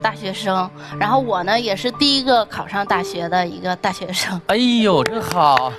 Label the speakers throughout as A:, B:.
A: 大学生，然后我呢也是第一个考上大学的一个大学生。
B: 哎呦，真好！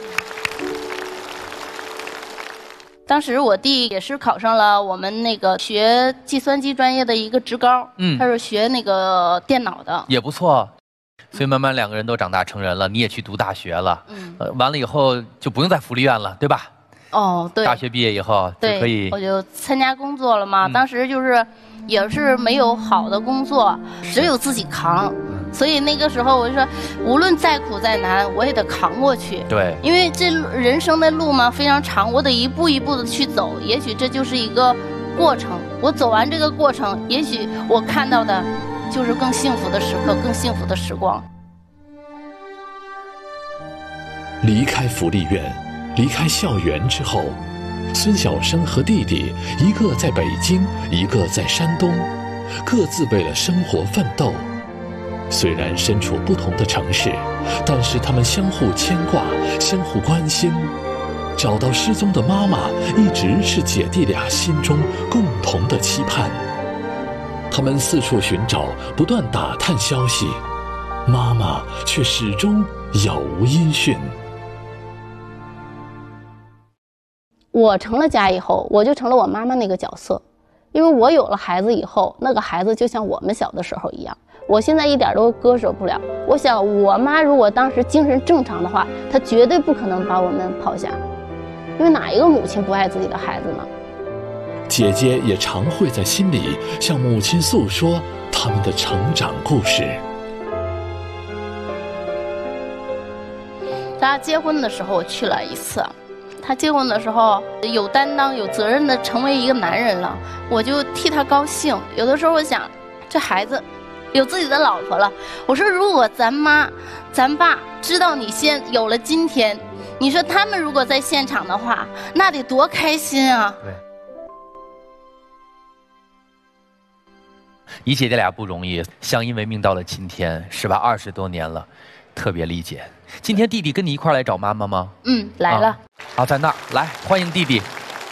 A: 当时我弟也是考上了我们那个学计算机专业的一个职高，他是学那个电脑的，
B: 也不错。所以慢慢两个人都长大成人了，你也去读大学了，完了以后就不用在福利院了，对吧？
A: 哦，对。
B: 大学毕业以后就可以，
A: 我就参加工作了嘛。当时就是也是没有好的工作，只有自己扛。所以那个时候我就说，无论再苦再难，我也得扛过去。
B: 对，
A: 因为这人生的路嘛非常长，我得一步一步的去走。也许这就是一个过程，我走完这个过程，也许我看到的就是更幸福的时刻，更幸福的时光。
C: 离开福利院，离开校园之后，孙晓生和弟弟一个在北京，一个在山东，各自为了生活奋斗。虽然身处不同的城市，但是他们相互牵挂，相互关心。找到失踪的妈妈，一直是姐弟俩心中共同的期盼。他们四处寻找，不断打探消息，妈妈却始终杳无音讯。
A: 我成了家以后，我就成了我妈妈那个角色，因为我有了孩子以后，那个孩子就像我们小的时候一样，我现在一点都割舍不了。我想我妈如果当时精神正常的话，她绝对不可能把我们抛下，因为哪一个母亲不爱自己的孩子呢？
C: 姐姐也常会在心里向母亲诉说他们的成长故事。
A: 他结婚的时候我去了一次，他结婚的时候有担当有责任的成为一个男人了，我就替他高兴。有的时候我想，这孩子有自己的老婆了，我说如果咱妈咱爸知道你有了今天，你说他们如果在现场的话，那得多开心啊。
B: 对，你姐姐俩不容易，相依为命到了今天，是吧？20多年了，特别理解。今天弟弟跟你一块来找妈妈吗？
A: 来了。
B: 好，在那儿，来欢迎弟弟。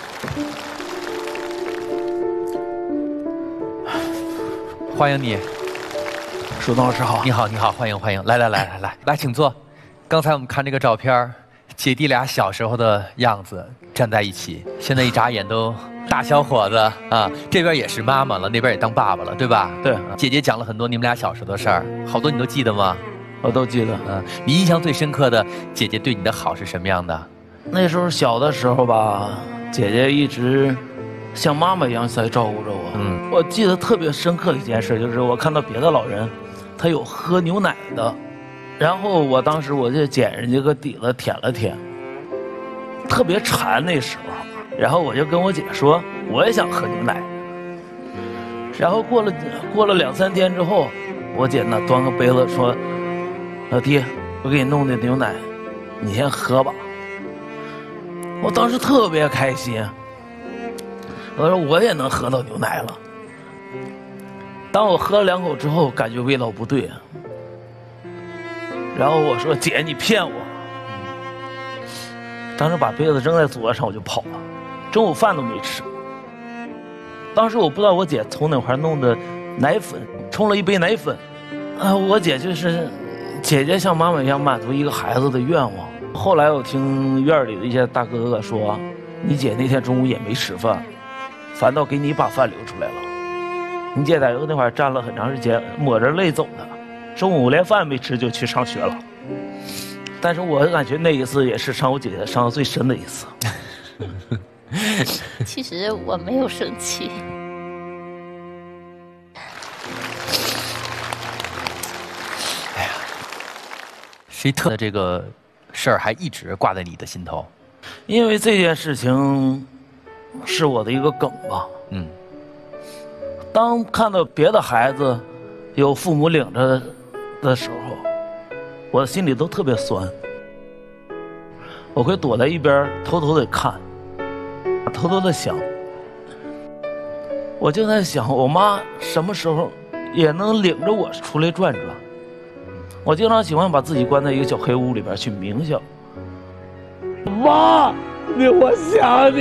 B: 欢迎你，
D: 树东老师好。
B: 你好，你好，欢迎欢迎，来，请坐。刚才我们看这个照片，姐弟俩小时候的样子站在一起，现在一眨眼都大小伙子啊！这边也是妈妈了，那边也当爸爸了，对吧？
D: 对。
B: 姐姐讲了很多你们俩小时候的事儿，好多你都记得吗？
D: 我都记得。
B: 你印象最深刻的姐姐对你的好是什么样的？
D: 那时候小的时候吧，姐姐一直像妈妈一样在照顾着我。我记得特别深刻的一件事，就是我看到别的老人，他有喝牛奶的，然后我当时我就捡人家个底子舔了舔，特别馋那时候，然后我就跟我姐说，我也想喝牛奶。然后过了2、3天之后，我姐呢端个杯子说，老弟，我给你弄的牛奶，你先喝吧。我当时特别开心，我说我也能喝到牛奶了。当我喝了2口之后，感觉味道不对，然后我说姐你骗我。当时把杯子扔在桌上我就跑了，中午饭都没吃。当时我不知道我姐从哪块弄的奶粉，冲了一杯奶粉。我姐就是姐姐像妈妈一样满足一个孩子的愿望。后来我听院里的一些大哥哥说，你姐那天中午也没吃饭，反倒给你把饭留出来了。你姐在那块站了很长时间，抹着泪走的，中午连饭没吃就去上学了。但是我感觉那一次也是伤我姐姐伤得最深的一次。
A: 其实我没有生气。
B: 哎呀，谁特的这个事儿还一直挂在你的心头？
D: 因为这件事情是我的一个梗吧。当看到别的孩子有父母领着的时候，我的心里都特别酸。我会躲在一边偷偷的看，偷偷的想。我就在想，我妈什么时候也能领着我出来转转。我经常喜欢把自己关在一个小黑屋里边去冥想。妈，我想你。